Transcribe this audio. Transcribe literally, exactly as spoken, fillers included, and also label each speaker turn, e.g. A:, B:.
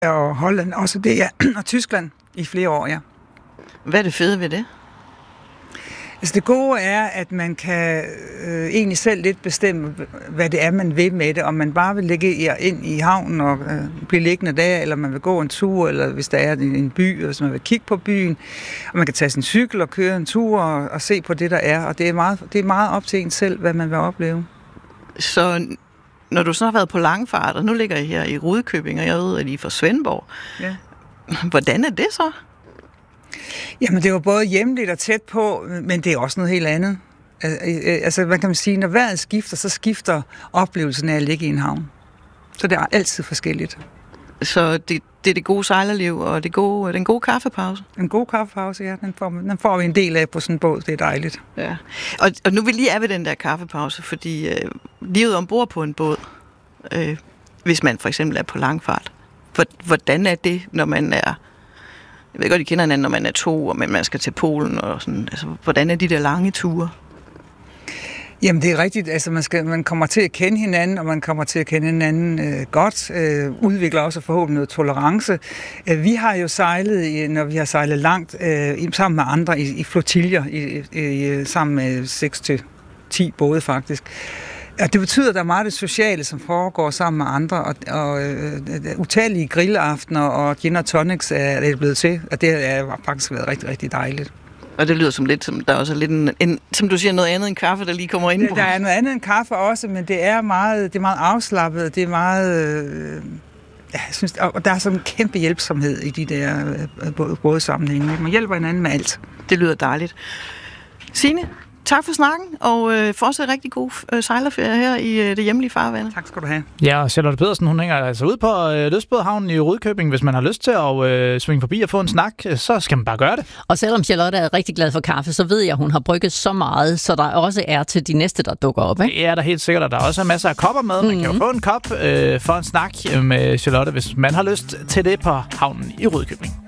A: Og Holland også det, ja. Og Tyskland i flere år, ja.
B: Hvad er det fede ved det?
A: Altså det gode er, at man kan øh, egentlig selv lidt bestemme, hvad det er, man vil med det. Om man bare vil ligge ind i havnen og øh, blive liggende der, eller man vil gå en tur, eller hvis der er en by, og så man vil kigge på byen. Og man kan tage sin cykel og køre en tur og, og se på det, der er. Og det er, meget, det er meget op til en selv, hvad man vil opleve.
B: Så når du så har været på langfart, og nu ligger I her i Rudkøbing, og jeg ved, at I er fra Svendborg. Ja. Hvordan er det så?
A: Jamen, det er jo både hjemligt og tæt på, men det er også noget helt andet. Altså, hvad kan man sige? Når vejret skifter, så skifter oplevelsen af at ligge i en havn. Så det er altid forskelligt.
B: Så det, det er det gode sejlerliv, og det gode, den gode kaffepause?
A: En god kaffepause, ja. Den får, den får vi en del af på sådan en båd. Det er dejligt. Ja.
B: Og, og nu vil lige er ved den der kaffepause, fordi øh, livet ombord på en båd, øh, hvis man for eksempel er på langfart, hvordan er det, når man er... Jeg ved godt, I kender hinanden, når man er to, og man skal til Polen og sådan. Altså, hvordan er de der lange ture?
A: Jamen, det er rigtigt. Altså, man, skal, man kommer til at kende hinanden, og man kommer til at kende hinanden øh, godt. Øh, udvikler også forhåbentlig noget tolerance. Øh, vi har jo sejlet, når vi har sejlet langt, øh, sammen med andre i, i flotiljer, i, i, sammen med seks til ti både faktisk. Og det betyder, at der er meget det sociale, som foregår sammen med andre, og, og øh, utallige grillaftener og gin og tonics er det blevet til, og det har faktisk været rigtig, rigtig dejligt.
B: Og det lyder som lidt, som der også er lidt en, en, som du siger, noget andet end kaffe, der lige kommer ind på.
A: Der er noget andet end kaffe også, men det er meget, det er meget afslappet, det er meget, øh, ja, jeg synes, og der er sådan en kæmpe hjælpsomhed i de der øh, både sammenhænge. Man hjælper hinanden med alt.
B: Det lyder dejligt. Signe, tak for snakken, og øh, fortsat rigtig god øh, sejlerferie her i øh, det hjemlige farvand.
A: Tak skal du have.
C: Ja, og Charlotte Pedersen, hun hænger altså ud på øh, lystbådehavnen i Rudkøbing. Hvis man har lyst til at øh, svinge forbi og få en snak, så skal man bare gøre det.
D: Og selvom Charlotte er rigtig glad for kaffe, så ved jeg, at hun har brygget så meget, så der også er til de næste, der dukker op, ikke?
C: Det er der helt sikkert, og der er også masser af kopper med. Man mm-hmm. kan jo få en kop øh, for en snak med Charlotte, hvis man har lyst til det på havnen i Rudkøbing.